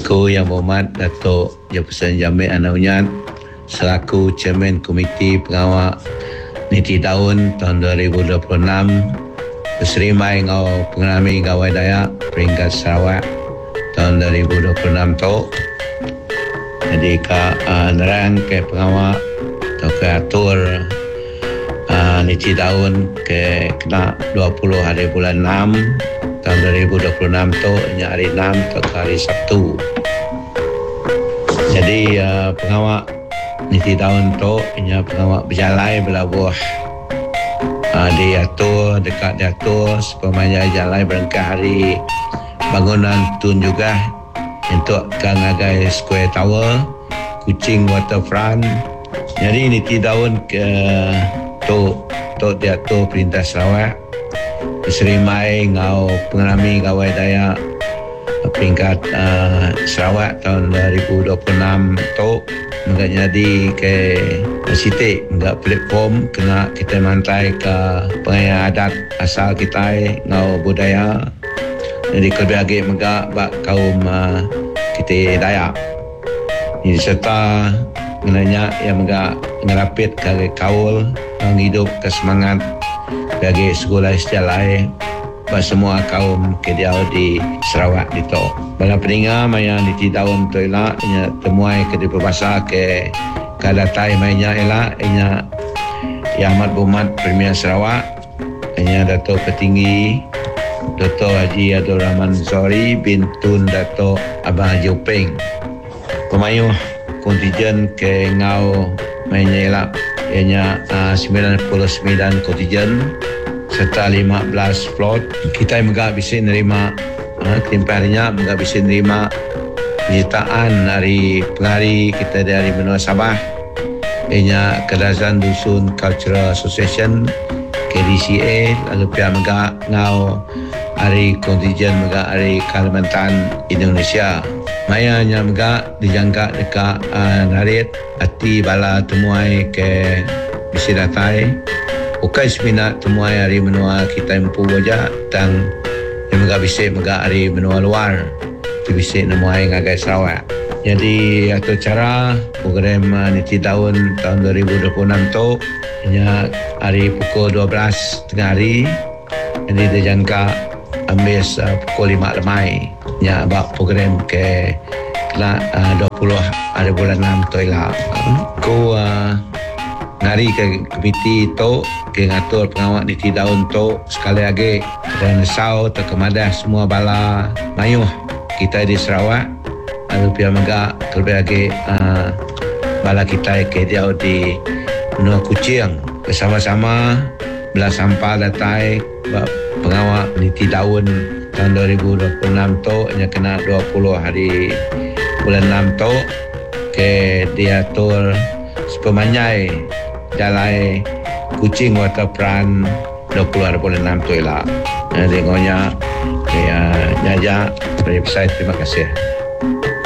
Aku Yang Berhormat Datuk Jefferson Jamil Anaunyat selaku Chairman Komiti Pengawal Niti Daun tahun 2026 berserimai ngau pengalami gawai Dayak peringkat Sarawak tahun 2026 tu. Jadi nerang ke pengawal atau ke atur Niti Daun ke kena 20 hari bulan 6 tahun 2026 tu, hari 6 atau hari Sabtu. Jadi pengawal Niti Daun tu pengawal berjalai berlabuh diatur, dekat diatur supaya jalan berangkat hari bangunan tun juga untuk Kangagai Square Tower, Kuching Waterfront. Jadi Niti Daun ke tu diatur Perintah Sarawak diserimai ngau pengalami gawai Dayak peringkat Sarawak tahun 2026 tu enggak jadi ke sitik enggak platform kena kita mantai ke pengaya adat asal kita ngau budaya. Jadi kelebih megak bak kaum kita Dayak. Jadi serta menanya yang megak ngerapit ke kaul menghidup ke semangat bagi sekolah sejalai bak semua kaum kediau di Sarawak itu. Bala peninga maya Niti Daun tu elak nya temuai ke di berbahasa ke kadatai mainnya elak nya Yang Amat Berhormat Premier Sarawak nya Datuk Petinggi Dr. Haji Abdul Rahman Zori bin Tun Datuk Abang Haji Upeng. Pemayuh kontijen ke ngau mainnya elak ianya 99 kontijen serta 15 float. Kita megak bisa nerima ketimpahnya megak bisa nerima penyertaan dari pengari kita dari benua Sabah ianya Kedazan Dusun Cultural Association KDCA, lalu pihak megak ngau hari kontijen megak hari Kalimantan Indonesia. Mayanya megak dijangka dekat narit hati bala temuai ke bisi datai ukai seminat temuai hari menua kita empu wajah tang yang megak bisi megak hari menua luar tu bisi nemuai ngagai Sarawak. Jadi atau cara program Niti Daun tahun 2026 tu nya hari pukul 12 tengah hari. Jadi dijangka ambil pukul 5 lemai nya bak program ke 20 hari bulan 6 tu elak. Ku ngari ke komiti tu ke ngatur pengawal Niti Daun tu sekali lagi dan risau terkemadah semua bala mayuh kita di Sarawak lalu pihak megak terlebih lagi bala kita ke dia di benua Kuching bersama-sama belah sampah datai pengawal Niti Daun tahun 2026 tu hanya kena 20 hari bulan 6 tu ke diatur sepemanyai jalai Kuching Waterfront 20 hari bulan 6 tu elak. Dengonya jajak dari website. Terima kasih.